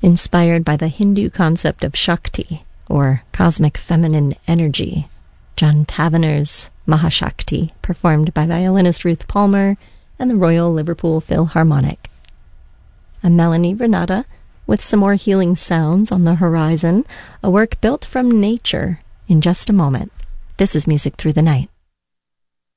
inspired by the Hindu concept of Shakti, or cosmic feminine energy. John Tavener's Mahashakti, performed by violinist Ruth Palmer and the Royal Liverpool Philharmonic. I'm Melanie Renata, with some more healing sounds on the horizon, a work built from nature in just a moment. This is Music Through the Night.